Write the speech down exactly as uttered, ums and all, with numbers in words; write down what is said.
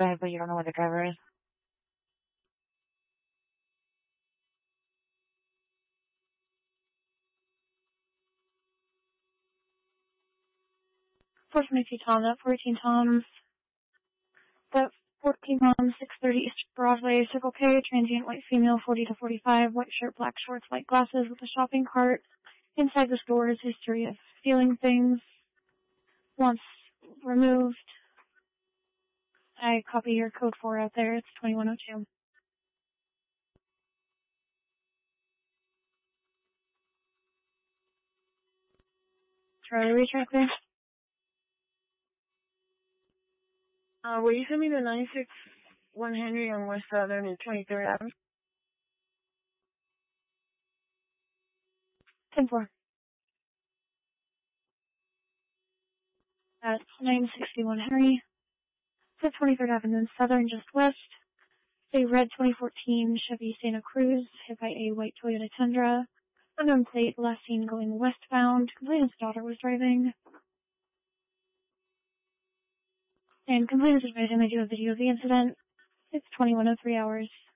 suspect, but you don't know what the driver is. four twenty-two Tom, that fourteen Toms. That fourteen Tom, six thirty East Broadway, Circle K, transient white female, forty to forty-five, white shirt, black shorts, white glasses with a shopping cart. Inside the store is history of stealing things. Once removed. I copy your code four out there. It's twenty-one oh two. Charlie, retrack there. Uh, will you send me the nine six one Henry on West Southern and twenty-third Avenue? ten four. At nine sixty-one Henry. It's twenty-third Avenue and Southern, just west. A red twenty fourteen Chevy Santa Cruz hit by a white Toyota Tundra. Unknown plate, last seen going westbound. Complainant's daughter was driving. And complainant's advising they do a video of the incident. It's twenty-one oh three hours.